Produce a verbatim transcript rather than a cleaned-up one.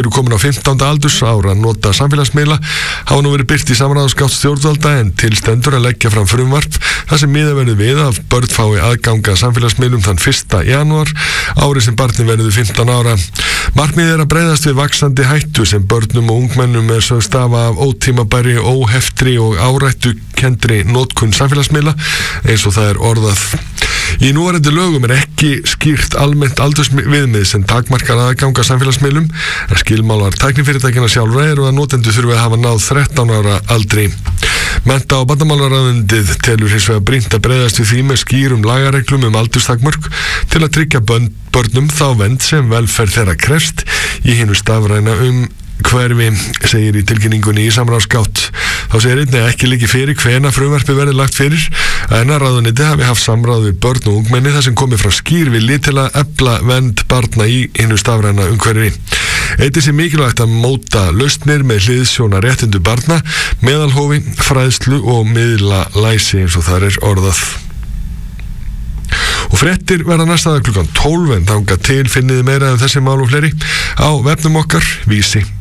eru komin á fimmtánda aldurs ára að nota samfélagsmiðla hafa nú verið birt í samráðsgátt stjórnvalda en til stendur að leggja fram frumvarp þar sem miðað verður við að börn fái aðgang að samfélagsmiðlum þann fyrsta janúar árið sem barnið verður fimmtán ára. Markmiðið er að bregðast við vaxandi hættu sem börnum og ungmennum er sögð stafa af ótímabæri, óheftri og árættu kendri notkun samfélagsmiðla eins og það er orðað. Í núverandi lögum er ekki skýrt almennt aldursviðmið sem takmarkar aðganga samfélagsmiðlum en skilmálar tæknifyrirtækjanna sjálfra eru að notendur þurfi að hafa náð þrettán ára aldri. Mennta- og barnamálaráðuneytið telur hins vegar brýnt að bregðast við því með skýrum lagareglum um aldurstakmörk til að tryggja börnum þá vernd sem velferð þeirra krefst í hinu stafræna um hverfi, segir í tilkynningunni í samráðsgátt. Þá segir einnig ekki liggi fyrir hvena frumvarpið verði lagt fyrir en að ráðuneytið hafi haft samráð við börn og ungmenni þar sem komið frá skýr vilji til að efla vernd barna í hinu stafræna umhverfi. Einnig sé mikilvægt að móta lausnir með hliðsjóna réttindu barna, meðalhófi, fræðslu og miðla læsi eins og þar er orðað. Og fréttir verða næstaða klukkan tólf en þangað til finniði meira um þessi mál og fleiri á vefnum okkar vísi